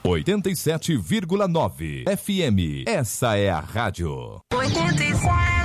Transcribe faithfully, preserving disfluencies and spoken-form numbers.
oitenta e sete vírgula nove F M. Essa é a rádio. oitenta e sete.